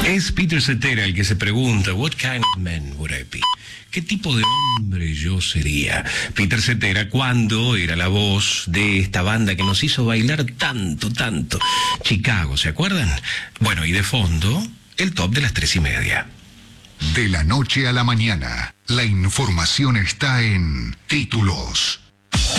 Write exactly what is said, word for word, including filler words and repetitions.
Es Peter Cetera el que se pregunta, what kind of man would I be? ¿Qué tipo de hombre yo sería? Peter Cetera, cuando era la voz de esta banda que nos hizo bailar tanto, tanto. Chicago, ¿se acuerdan? Bueno, y de fondo, el top de las tres y media. De la noche a la mañana, la información está en Títulos.